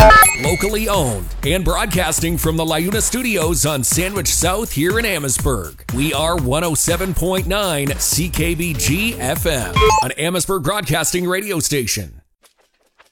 Locally owned and broadcasting from the LiUNA Studios on Sandwich South here in Amherstburg. We are 107.9 CKBG FM, an Amherstburg broadcasting radio station.